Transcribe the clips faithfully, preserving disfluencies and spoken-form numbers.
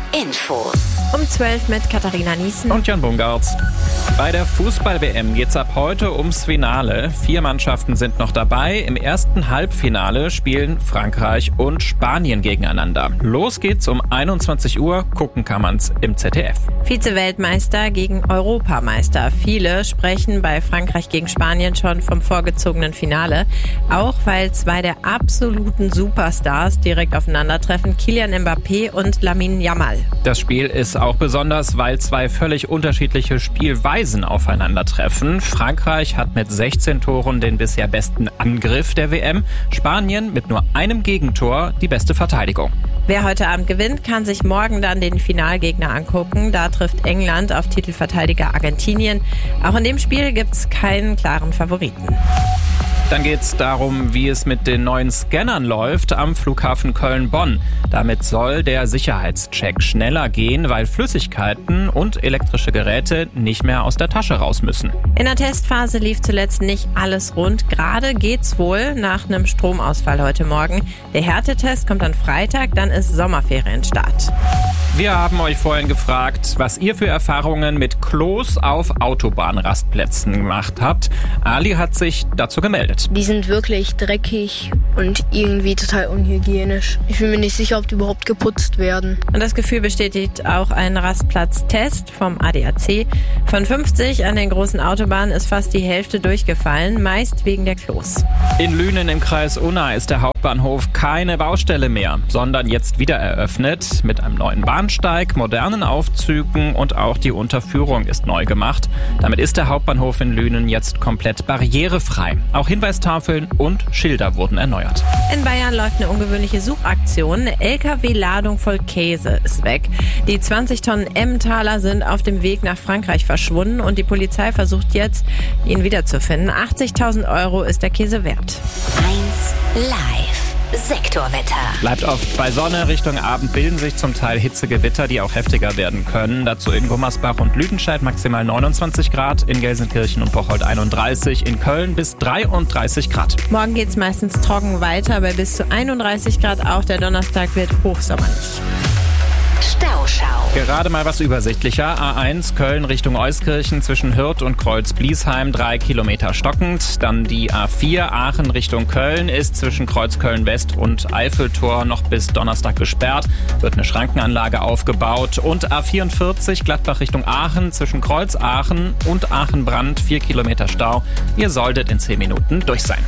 Infos. Um zwölf mit Katharina Niesen und Jan Bungartz. Bei der Fußball-W M geht's ab heute ums Finale. Vier Mannschaften sind noch dabei. Im ersten Halbfinale spielen Frankreich und Spanien gegeneinander. Los geht's um einundzwanzig Uhr. Gucken kann man's im Z D F. Vize-Weltmeister gegen Europameister. Viele sprechen bei Frankreich gegen Spanien schon vom vorgezogenen Finale. Auch weil zwei der absoluten Superstars direkt aufeinandertreffen. Kylian Mbappé und Lamine Yamal. Das Spiel ist auch besonders, weil zwei völlig unterschiedliche Spielweisen aufeinandertreffen. Frankreich hat mit sechzehn Toren den bisher besten Angriff der W M. Spanien mit nur einem Gegentor die beste Verteidigung. Wer heute Abend gewinnt, kann sich morgen dann den Finalgegner angucken. Da trifft England auf Titelverteidiger Argentinien. Auch in dem Spiel gibt's keinen klaren Favoriten. Dann geht's darum, wie es mit den neuen Scannern läuft am Flughafen Köln-Bonn. Damit soll der Sicherheitscheck schneller gehen, weil Flüssigkeiten und elektrische Geräte nicht mehr aus der Tasche raus müssen. In der Testphase lief zuletzt nicht alles rund. Gerade geht's wohl nach einem Stromausfall heute Morgen. Der Härtetest kommt am Freitag, dann ist Sommerferienstart. Wir haben euch vorhin gefragt, was ihr für Erfahrungen mit Klos auf Autobahnrastplätzen gemacht habt. Ali hat sich dazu gemeldet. Die sind wirklich dreckig und irgendwie total unhygienisch. Ich bin mir nicht sicher, ob die überhaupt geputzt werden. Und das Gefühl bestätigt auch ein Rastplatztest vom A D A C. Von fünfzig an den großen Autobahnen ist fast die Hälfte durchgefallen, meist wegen der Klos. In Lünen im Kreis Unna ist der Hauptbahnhof keine Baustelle mehr, sondern jetzt wieder eröffnet mit einem neuen Bahnsteig, modernen Aufzügen und auch die Unterführung ist neu gemacht. Damit ist der Hauptbahnhof in Lünen jetzt komplett barrierefrei. Auch Hinweistafeln und Schilder wurden erneuert. In Bayern läuft eine ungewöhnliche Suchaktion. Eine L K W-Ladung voll Käse ist weg. Die zwanzig Tonnen Emmentaler sind auf dem Weg nach Frankreich verschwunden und die Polizei versucht jetzt, ihn wiederzufinden. achtzigtausend Euro ist der Käse wert. eins live. Sektorwetter. Bleibt oft bei Sonne. Richtung Abend bilden sich zum Teil Hitzegewitter, die auch heftiger werden können. Dazu in Gummersbach und Lüdenscheid maximal neunundzwanzig Grad, in Gelsenkirchen und Bocholt einunddreißig, in Köln bis dreiunddreißig Grad. Morgen geht's meistens trocken weiter, bei bis zu einunddreißig Grad. Auch der Donnerstag wird hochsommerlich. Stauschau. Gerade mal was übersichtlicher. A eins Köln Richtung Euskirchen zwischen Hürth und Kreuz-Bliesheim drei Kilometer stockend. Dann die A vier Aachen Richtung Köln ist zwischen Kreuzköln-West und Eiffeltor noch bis Donnerstag gesperrt. Wird eine Schrankenanlage aufgebaut. Und A vierundvierzig Gladbach Richtung Aachen zwischen Kreuz-Aachen und Aachen-Brand vier Kilometer Stau. Ihr solltet in zehn Minuten durch sein.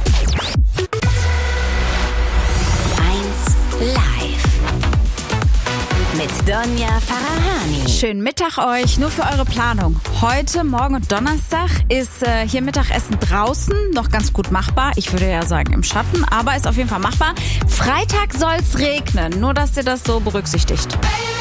eins live. Mit Donja Farahani. Schönen Mittag euch, nur für eure Planung. Heute, morgen und Donnerstag ist äh, hier Mittagessen draußen noch ganz gut machbar. Ich würde ja sagen im Schatten, aber ist auf jeden Fall machbar. Freitag soll's regnen, nur dass ihr das so berücksichtigt.